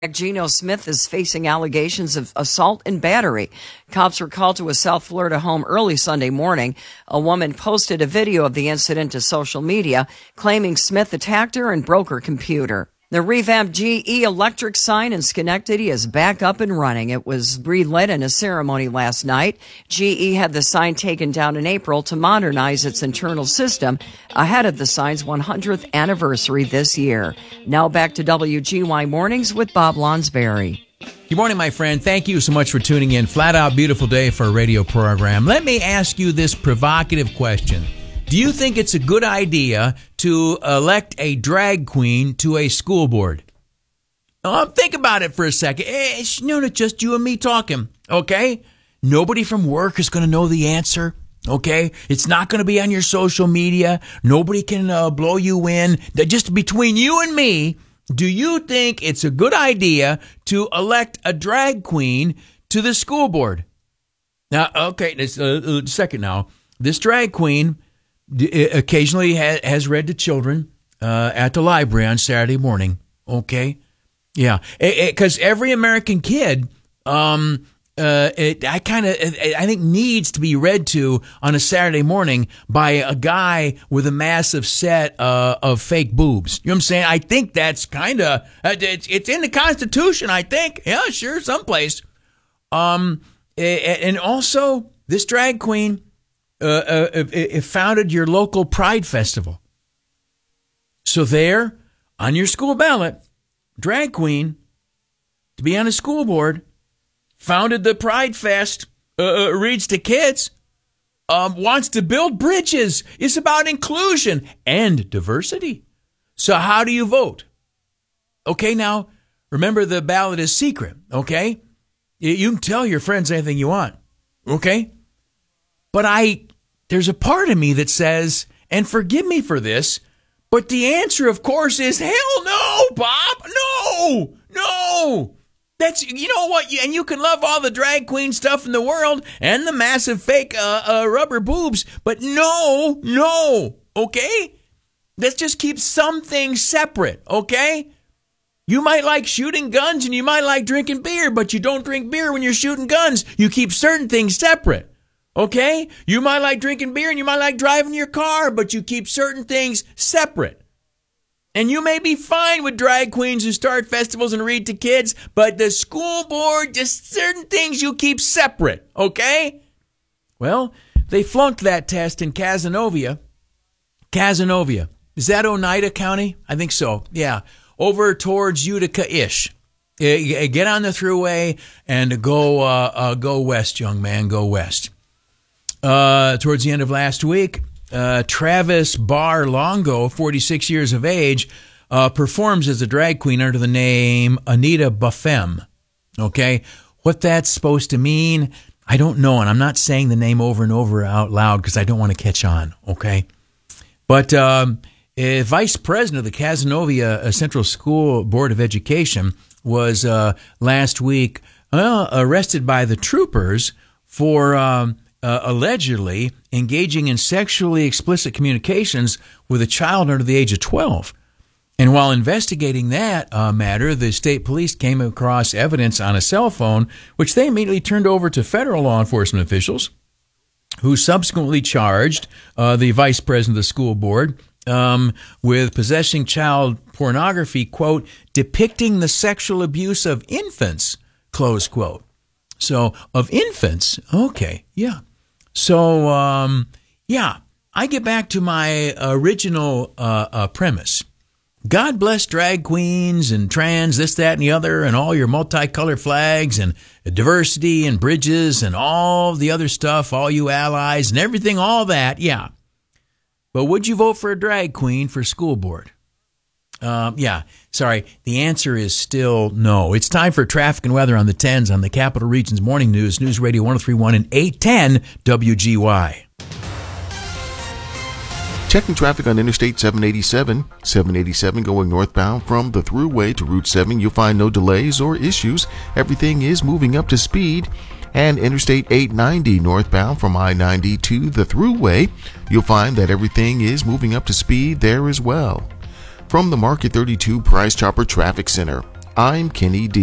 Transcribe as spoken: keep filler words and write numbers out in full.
Geno Smith is facing allegations of assault and battery. Cops were called to a South Florida home early Sunday morning. A woman posted a video of the incident to social media, claiming Smith attacked her and broke her computer. The revamped G E electric sign in Schenectady is back up and running. It was relit in a ceremony last night. G E had the sign taken down in April to modernize its internal system ahead of the sign's one hundredth anniversary this year. Now back to W G Y Mornings with Bob Lonsberry. Good morning, my friend. Thank you so much for tuning in. Flat out beautiful day for a radio program. Let me ask you this provocative question. Do you think it's a good idea to elect a drag queen to a school board? Oh, think about it for a second. It's no, not just you and me talking, okay? Nobody from work is going to know the answer, okay? It's not going to be on your social media. Nobody can uh, blow you in. Just between you and me, do you think it's a good idea to elect a drag queen to the school board? Now, okay, this, uh, a second now. This drag queen occasionally has read to children uh, at the library on Saturday morning. Okay, yeah, because every American kid, um, uh, it, I kind of, I think, needs to be read to on a Saturday morning by a guy with a massive set uh, of fake boobs. You know what I'm saying? I think that's kind of it's, it's in the Constitution. I think, yeah, sure, someplace. Um, and also this drag queen. Uh, uh, it founded your local Pride Festival. So there, on your school ballot, drag queen, to be on a school board, founded the Pride Fest, uh, reads to kids, um, wants to build bridges, is about inclusion and diversity. So how do you vote? Okay, now, remember the ballot is secret, okay? You can tell your friends anything you want, okay? But I, there's a part of me that says, and forgive me for this, but the answer, of course, is hell no, Bob. No, no. That's, you know what, and you can love all the drag queen stuff in the world and the massive fake uh, uh, rubber boobs, but no, no, okay? Let's just keep some things separate, okay? You might like shooting guns and you might like drinking beer, but you don't drink beer when you're shooting guns. You keep certain things separate. Okay? You might like drinking beer and you might like driving your car, but you keep certain things separate. And you may be fine with drag queens who start festivals and read to kids, but the school board, just certain things you keep separate. Okay? Well, they flunked that test in Cazenovia. Cazenovia. Is that Oneida County? I think so. Yeah. Over towards Utica-ish. Get on the thruway and go, uh, uh, go west, young man. Go west. Uh, towards the end of last week, uh, Travis Barr Longo, forty-six years of age, uh, performs as a drag queen under the name Anita Buffem. Okay? What that's supposed to mean, I don't know, and I'm not saying the name over and over out loud because I don't want to catch on, okay? But um, a vice president of the Cazenovia Central School Board of Education was uh, last week uh, arrested by the troopers for... Um, Uh, allegedly engaging in sexually explicit communications with a child under the age of twelve. And while investigating that uh, matter, the state police came across evidence on a cell phone, which they immediately turned over to federal law enforcement officials, who subsequently charged uh, the vice president of the school board um, with possessing child pornography, quote, depicting the sexual abuse of infants, close quote. So, of infants, okay, yeah. So, um, yeah, I get back to my original uh, uh, premise. God bless drag queens and trans, this, that, and the other, and all your multicolored flags and diversity and bridges and all the other stuff, all you allies and everything, all that, yeah. But would you vote for a drag queen for school board? Um, yeah, sorry. The answer is still no. It's time for traffic and weather on the tens on the Capital Region's Morning News, News Radio one oh three point one and eight ten W G Y. Checking traffic on Interstate seven eighty-seven. seven eighty-seven going northbound from the Thruway to Route seven. You'll find no delays or issues. Everything is moving up to speed. And Interstate eight ninety northbound from I ninety to the Thruway. You'll find that everything is moving up to speed there as well. From the Market thirty-two Price Chopper Traffic Center, I'm Kenny D.